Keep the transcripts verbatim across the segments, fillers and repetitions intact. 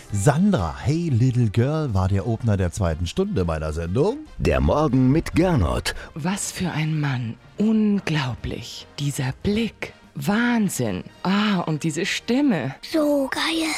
Sandra, Hey Little Girl war der Opener der zweiten Stunde meiner Sendung. Der Morgen mit Gernot. Was für ein Mann. Unglaublich. Dieser Blick. Wahnsinn. Ah, und diese Stimme. So geil.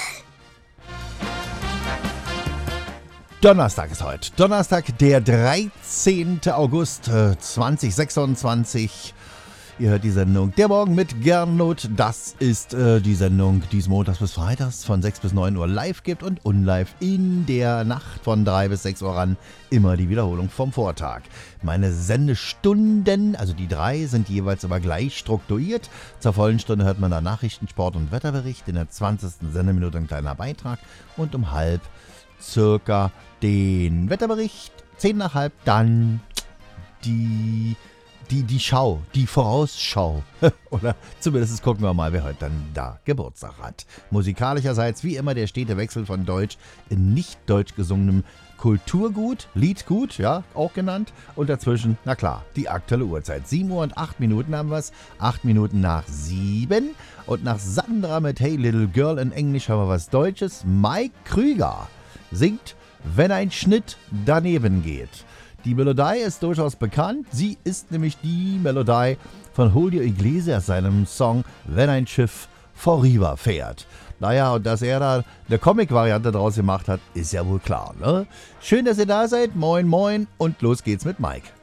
Donnerstag ist heute. Donnerstag, der dreizehnten August äh, zweitausendsechsundzwanzig. Ihr hört die Sendung Der Morgen mit Gernot. Das ist äh, die Sendung, die es montags bis freitags von sechs bis neun Uhr live gibt und unlive in der Nacht von drei bis sechs Uhr ran. Immer die Wiederholung vom Vortag. Meine Sendestunden, also die drei, sind jeweils aber gleich strukturiert. Zur vollen Stunde hört man da Nachrichten, Sport und Wetterbericht. In der zwanzigsten Sendeminute ein kleiner Beitrag. Und um halb circa den Wetterbericht. Zehn nach halb dann die... Die, die Schau, die Vorausschau. Oder zumindest gucken wir mal, wer heute dann da Geburtstag hat. Musikalischerseits wie immer der stete Wechsel von Deutsch in nicht deutsch gesungenem Kulturgut, Liedgut, ja, auch genannt. Und dazwischen, na klar, die aktuelle Uhrzeit. sieben Uhr und acht Minuten haben wir es. acht Minuten nach sieben. Und nach Sandra mit Hey Little Girl in Englisch haben wir was Deutsches. Mike Krüger singt, wenn ein Schnitt daneben geht. Die Melodie ist durchaus bekannt. Sie ist nämlich die Melodie von Julio Iglesias, seinem Song Wenn ein Schiff vorüber fährt. Naja, und dass er da eine Comic-Variante draus gemacht hat, ist ja wohl klar, ne? Schön, dass ihr da seid. Moin, moin und los geht's mit Mike.